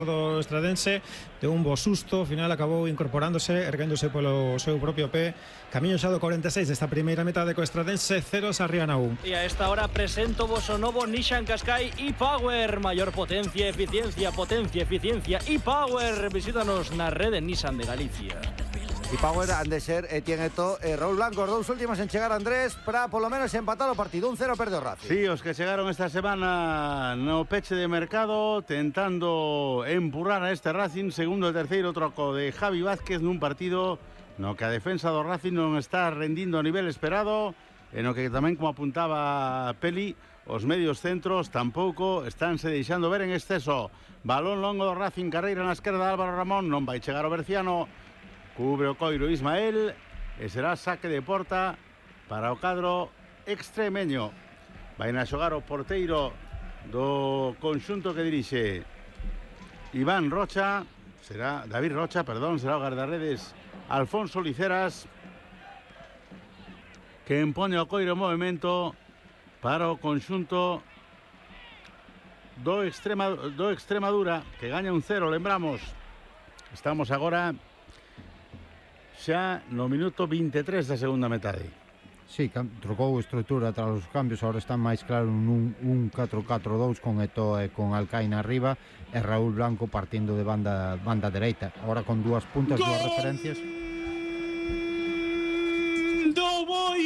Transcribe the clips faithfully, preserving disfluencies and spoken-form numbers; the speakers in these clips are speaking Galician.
do estradense de un bo susto, ao final acabou incorporándose, erguéndose polo seu propio pé. Camiño xa do cuarenta e seis desta primeira metade co estradense cero, Sarriana un. E a esta hora presento vos o novo Nissan Qashqai e-Power. Maior potencia, eficiencia, potencia, eficiencia e-Power. Visítanos na rede Nissan de Galicia. E-Power han de ser Etienne Eto'o e Raúl Blanco, os dous últimos en chegar, Andrés, para polo menos empatar o partido. Un cero perde o Racing. Sí, os que chegaron esta semana no peche de mercado, tentando empurrar a este Racing. Segundo e terceiro troco de Javi Vázquez nun partido no que a defensa do Racing non está rendindo a nivel esperado, e no que tamén, como apuntaba Peli, os medios centros tampouco estánse deixando ver en exceso. Balón longo do Racing, carreira na esquerda de Álvaro Ramón, non vai chegar o Berciano. Cubre o coiro Ismael e será saque de porta para o cadro extremeño. Vai a xogar o porteiro do conxunto que dirixe Iván Rocha, será David Rocha, perdón, será o guardarredes Alfonso Liceras, que empone o coiro en movimento para o conxunto do, Extrema, do Extremadura, que gaña un cero, lembramos. Estamos agora xa no minuto vinte e tres da segunda metade. Sí, trocou estrutura tras os cambios, agora está máis claro nun un catro catro dous con Eto'o e con Alcaina arriba e Raúl Blanco partindo de banda banda dereita, agora con dúas puntas, dúas referencias. Do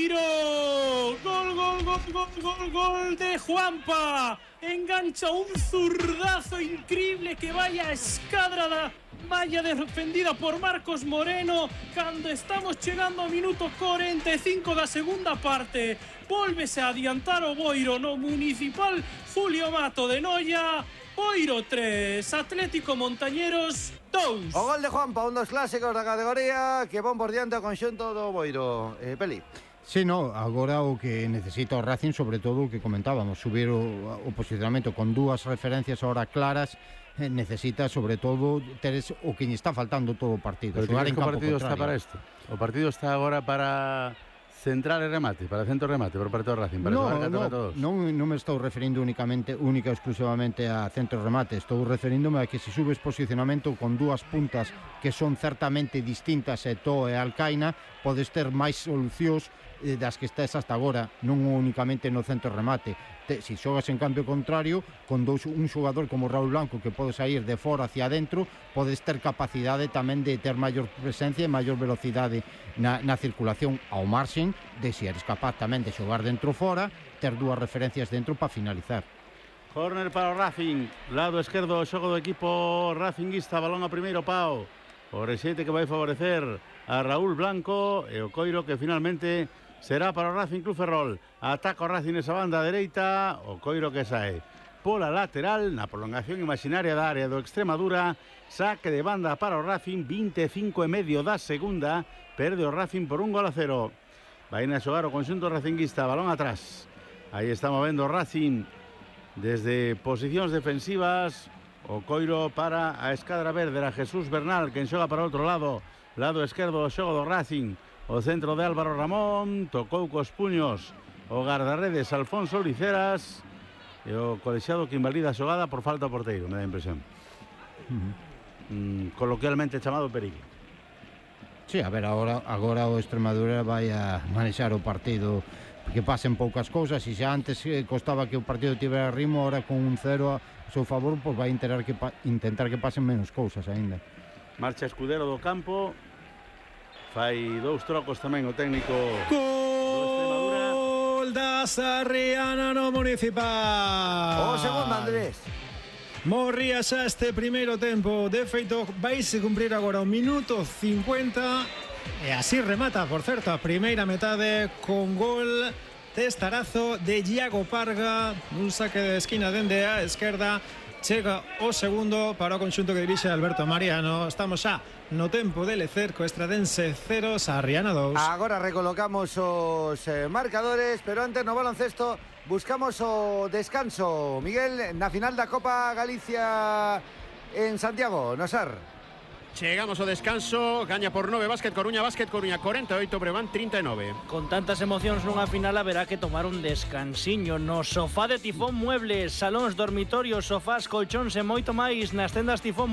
Boiro, gol, gol, gol, gol, gol, gol de Juanpa, engancha un zurdazo increíble que vaya a escadra da valla defendida por Marcos Moreno cando estamos chegando ao minuto cuarenta e cinco da segunda parte. Vólvese a adiantar o Boiro no Municipal Julio Mato de Noia. Boiro tres, Atlético Montañeros dos. O gol de Juanpa, un dos clásicos da categoría que van por diante ao conxunto do Boiro. Eh, Peli. Sí, no, agora o que necesita o Racing, sobre todo o que comentábamos, subir o, o posicionamento con dúas referencias ahora claras, eh, necesita sobre todo ter o que lle está faltando todo o partido. Pero xogar en que campo o partido contrario. está para isto. O partido está agora para central e remate, para centro e remate por parte do Racing, para no, xogar catro no, a todos. Non, non me estou referindo únicamente, única e exclusivamente a centro e remate, estou referíndome a que se subes posicionamento con dúas puntas que son certamente distintas, Eto'o e Alcaina, podes ter máis solucións das que estés hasta agora, non únicamente no centro remate. Te, si xogas en cambio contrario, con dous, un xogador como Raúl Blanco que pode sair de fora hacia adentro, podes ter capacidade tamén de ter maior presencia e maior velocidade na, na circulación, ao marxen de se eres capaz tamén de xogar dentro fora, ter dúas referencias dentro para finalizar. Córner para o Racing, lado esquerdo, o xogo do equipo racinguista, balón a primeiro pau, o rexeite que vai favorecer a Raúl Blanco e o coiro que finalmente será para o Racing Club Ferrol. Ataca o Racing esa banda dereita, o coiro que sae pola lateral na prolongación imaginaria da área do Extremadura. Saque de banda para o Racing, vinte e cinco e medio da segunda, perde o Racing por un gol a cero. Vai a xogar o conxunto racinguista, balón atrás. Aí estamos vendo o Racing desde posicións defensivas, o coiro para a escadra verde, era Jesús Bernal quen xoga para o outro lado, lado esquerdo o xogo do Racing. O centro de Álvaro Ramón, tocou cos puños o guardarredes Alfonso Liceras e o colexiado que invalida a xogada por falta ao porteiro, me dá a impresión. Uh-huh. mm, coloquialmente chamado perigo. Sí, a ver, agora, agora o Extremadura vai a manexar o partido, que pasen poucas cousas, e xa antes eh, costaba que o partido tivera ritmo, agora con un cero a seu favor, pois vai intentar que, pa, intentar que pasen menos cousas aínda. Marcha Escudero do campo, fai dous trocos tamén o técnico Gol da Sarriana no Municipal. O segundo, Andrés. Morría xa este primeiro tempo. De feito, vaise cumprir agora o minuto cincuenta. E así remata, por certo, a primeira metade con gol testarazo de Iago Parga. Un saque de esquina dende a esquerda. Chega o segundo para o conxunto que dirixe Alberto Mariano. Estamos xa no tempo de lecer co estradense cero, Sarriana dous. Agora recolocamos os eh, marcadores, pero antes no baloncesto buscamos o descanso. Miguel, na final da Copa Galicia en Santiago, Nosar. Chegamos ao descanso, gaña por nove Básquet Coruña, Básquet Coruña cuarenta e oito, Breogán trinta e nove. Con tantas emocións nunha final haberá que tomar un descansiño no sofá de Tifón Muebles, salóns, dormitorios, sofás, colchóns e moito máis nas tendas Tifón